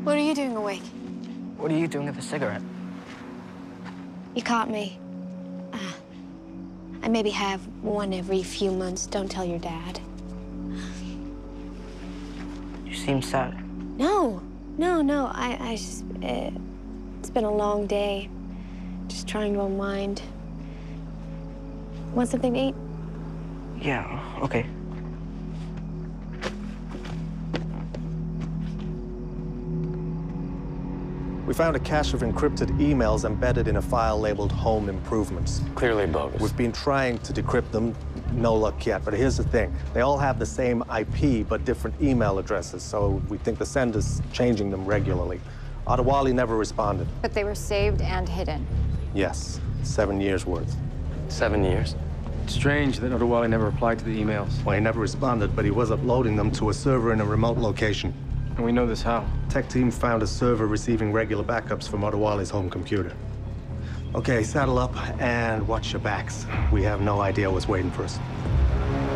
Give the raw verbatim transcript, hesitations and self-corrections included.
What are you doing awake? What are you doing with a cigarette? You caught me. Uh, I maybe have one every few months. Don't tell your dad. You seem sad. No, no, no. I, I just, uh, it's been a long day. Just trying to unwind. Want something to eat? Yeah, okay. We found a cache of encrypted emails embedded in a file labeled Home Improvements. Clearly bogus. We've been trying to decrypt them, no luck yet, but here's the thing. They all have the same I P, but different email addresses, so we think the sender's changing them regularly. Adewale never responded. But they were saved and hidden. Yes, seven years worth. Seven years. Strange that Adewale never replied to the emails. Well, he never responded, but he was uploading them to a server in a remote location. And we know this how? Tech team found a server receiving regular backups from Adewale's home computer. Okay, saddle up and watch your backs. We have no idea what's waiting for us.